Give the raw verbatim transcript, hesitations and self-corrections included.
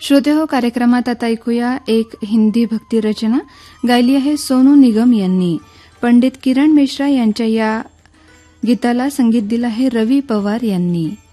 श्रोते हो, कार्यक्रमात आता ऐकूया एक हिंदी भक्ती रचना. गायली आहे सोनू निगम यांनी. पंडित किरण मिश्रा यांच्या या गीताला संगीत दिलं आहे रवी पवार यांनी.